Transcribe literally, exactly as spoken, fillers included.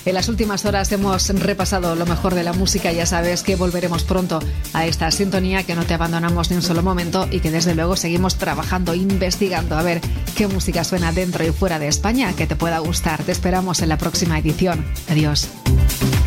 En las últimas horas hemos repasado lo mejor de la música. Ya sabes que volveremos pronto a esta sintonía, que no te abandonamos ni un solo momento y que desde luego seguimos trabajando, investigando a ver qué música suena dentro y fuera de España que te pueda gustar. Te esperamos en la próxima edición. Adiós.